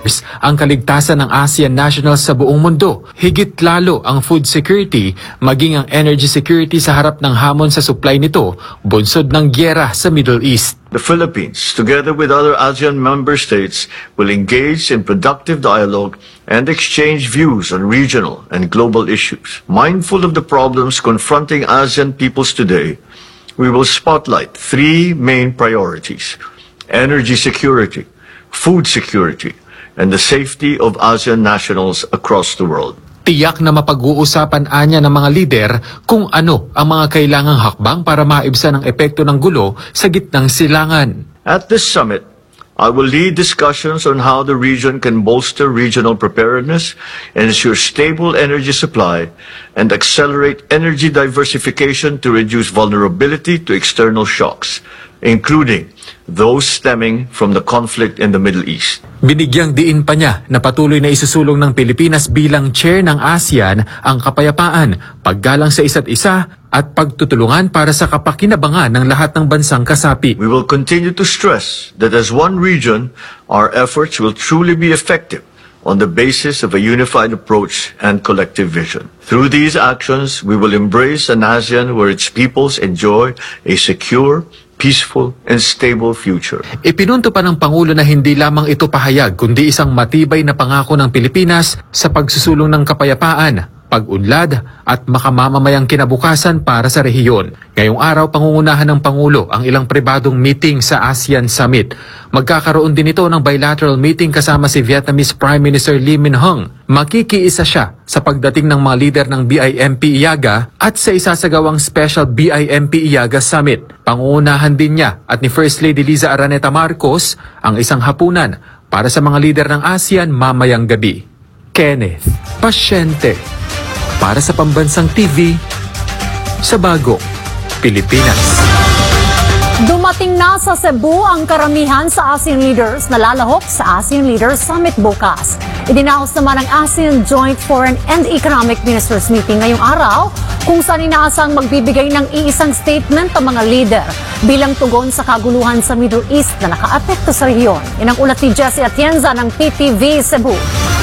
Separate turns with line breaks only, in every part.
ang kaligtasan ng ASEAN nationals sa buong mundo. Higit lalo ang food security, maging ang energy security sa harap ng hamon sa supply nito, bunsod ng gyera sa Middle East.
The Philippines, together with other ASEAN member states, will engage in productive dialogue and exchange views on regional and global issues. Mindful of the problems confronting ASEAN peoples today, we will spotlight three main priorities: energy security, food security, and the safety of ASEAN nationals across the world.
Tiyak na mapag-uusapan anya ng mga lider kung ano ang mga kailangang hakbang para maibsan ang epekto ng gulo sa gitnang silangan.
At this summit, I will lead discussions on how the region can bolster regional preparedness, ensure stable energy supply, and accelerate energy diversification to reduce vulnerability to external shocks, including those stemming from the conflict in the Middle East.
Binigyang diin pa niya na patuloy na isusulong ng Pilipinas bilang chair ng ASEAN ang kapayapaan, paggalang sa isa't isa at pagtutulungan para sa kapakinabangan ng lahat ng bansang kasapi.
We will continue to stress that as one region, our efforts will truly be effective on the basis of a unified approach and collective vision. Through these actions, we will embrace an ASEAN where its peoples enjoy a secure, peaceful, and stable future.
Ipinunto pa ng Pangulo na hindi lamang ito pahayag kundi isang matibay na pangako ng Pilipinas sa pagsusulong ng kapayapaan, pag-unlad at makamamamayang kinabukasan para sa rehiyon. Ngayong araw, pangungunahan ng Pangulo ang ilang pribadong meeting sa ASEAN Summit. Magkakaroon din ito ng bilateral meeting kasama si Vietnamese Prime Minister Lee Min-hung. Makikiisa siya sa pagdating ng mga lider ng BIMP-IAGA at sa isasagawang special BIMP-IAGA Summit. Pangungunahan din niya at ni First Lady Liza Araneta Marcos ang isang hapunan para sa mga lider ng ASEAN mamayang gabi. Kenneth Pasyente para sa Pambansang TV sa Bagong Pilipinas.
Dumating na sa Cebu ang karamihan sa ASEAN leaders na lalahok sa ASEAN Leaders Summit bukas. Idinaos naman ang ASEAN Joint Foreign and Economic Ministers Meeting ngayong araw kung saan inaasang magbibigay ng iisang statement ang mga leader bilang tugon sa kaguluhan sa Middle East na nakaapekto sa rehiyon. Yan ang ulat ni Jessie Atienza ng PTV Cebu.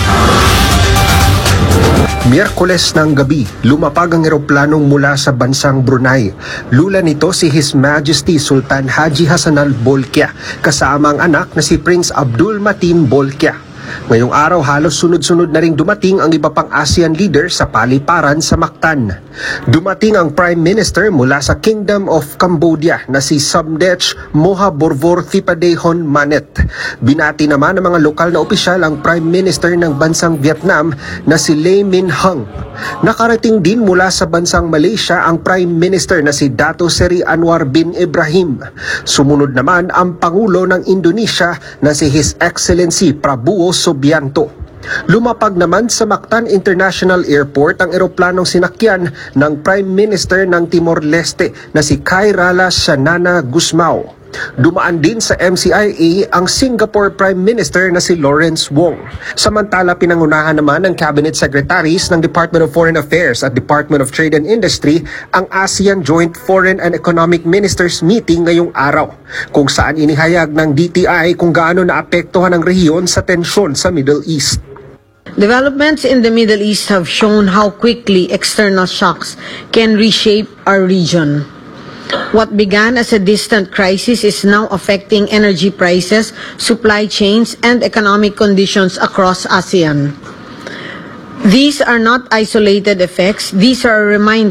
Miyerkules ng gabi, lumapag ang eroplanong mula sa bansang Brunei. Lula nito si His Majesty Sultan Haji Hassanal Bolkiah kasama ang anak na si Prince Abdul Mateen Bolkiah. Ngayong araw halos sunod-sunod na ring dumating ang iba pang ASEAN leader sa paliparan sa Mactan. Dumating ang Prime Minister mula sa Kingdom of Cambodia na si Samdech Mohaborvor Thipadehon Manet. Binati naman ng mga lokal na opisyal ang Prime Minister ng bansang Vietnam na si Lee Min-hung. Nakarating din mula sa bansang Malaysia ang Prime Minister na si Dato Seri Anwar bin Ibrahim. Sumunod naman ang Pangulo ng Indonesia na si His Excellency Prabowo Subianto. Lumapag naman sa Mactan International Airport ang eroplanong sinakyan ng Prime Minister ng Timor-Leste na si Khairala Shanana Gusmao. Dumaan din sa MCIA ang Singapore Prime Minister na si Lawrence Wong. Samantala, pinangunahan naman ng Cabinet Secretaries ng Department of Foreign Affairs at Department of Trade and Industry ang ASEAN Joint Foreign and Economic Ministers Meeting ngayong araw, kung saan inihayag ng DTI kung gaano naapektuhan ang rehiyon sa tensyon sa Middle East.
Developments in the Middle East have shown how quickly external shocks can reshape our region. What began as a distant crisis is now affecting energy prices, supply chains, and economic conditions across ASEAN. These are not isolated effects. These are a reminder